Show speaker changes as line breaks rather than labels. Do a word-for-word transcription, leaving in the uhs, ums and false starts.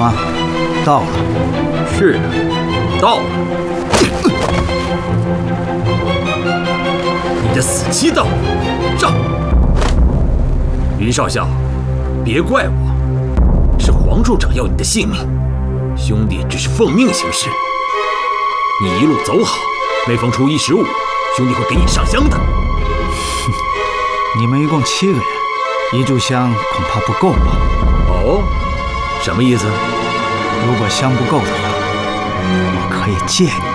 吗？到了。
是的，到了。你的死期到了，上！云少校，别怪我，是黄处长要你的性命，兄弟只是奉命行事。你一路走好，每逢初一十五，兄弟会给你上香的。
你们一共七个人，一炷香恐怕不够吧？
哦，什么意思？
如果香不够的话，我可以借你。